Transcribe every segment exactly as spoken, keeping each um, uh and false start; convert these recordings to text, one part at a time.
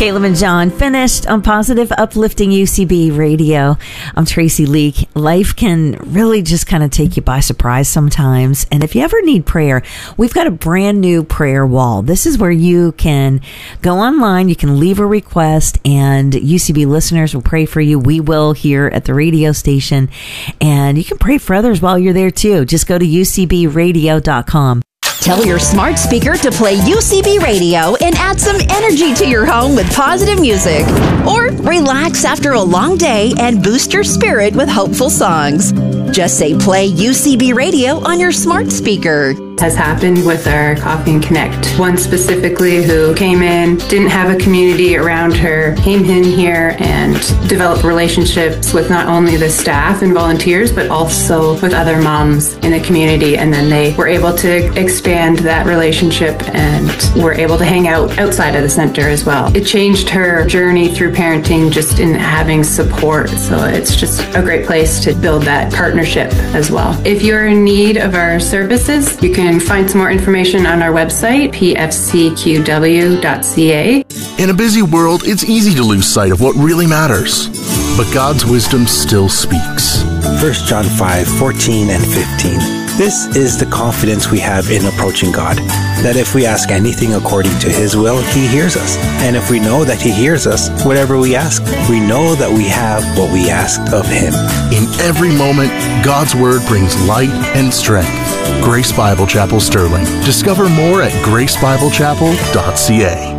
Caleb and John finished on Positive Uplifting U C B Radio. I'm Tracy Leak. Life can really just kind of take you by surprise sometimes. And if you ever need prayer, we've got a brand new prayer wall. This is where you can go online, you can leave a request, and U C B listeners will pray for you. We will here at the radio station. And you can pray for others while you're there too. Just go to U C B radio dot com. Tell your smart speaker to play U C B Radio and add some energy to your home with positive music. Or relax after a long day and boost your spirit with hopeful songs. Just say play U C B Radio on your smart speaker. Has happened with our Coffee and Connect. One specifically who came in, didn't have a community around her, came in here and developed relationships with not only the staff and volunteers, but also with other moms in the community. And then they were able to expand that relationship and were able to hang out outside of the center as well. It changed her journey through parenting just in having support. So it's just a great place to build that partnership as well. If you're in need of our services, you can find some more information on our website, p f c q w dot c a. In a busy world, it's easy to lose sight of what really matters. But God's wisdom still speaks. First John five, fourteen and fifteen. This is the confidence we have in approaching God, that if we ask anything according to His will, He hears us. And if we know that He hears us, whatever we ask, we know that we have what we ask of Him. In every moment, God's Word brings light and strength. Grace Bible Chapel Sterling. Discover more at grace bible chapel dot c a.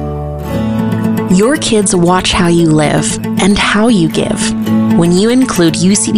Your kids watch how you live and how you give. When you include U C B